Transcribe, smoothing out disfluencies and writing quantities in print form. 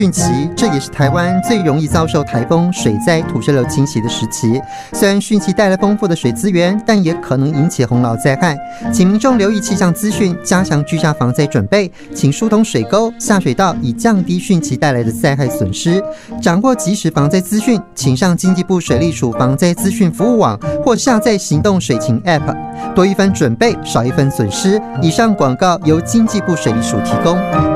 汛期，这也是台湾最容易遭受台风、水灾、土石流侵袭的时期。虽然汛期带来丰富的水资源，但也可能引起洪涝灾害。请民众留意气象资讯，加强居家防灾准备，请疏通水沟、下水道，以降低汛期带来的灾害损失。掌握即时防灾资讯，请上经济部水利署防灾资讯服务网或下载行动水情 App。多一分准备，少一分损失。以上广告由经济部水利署提供。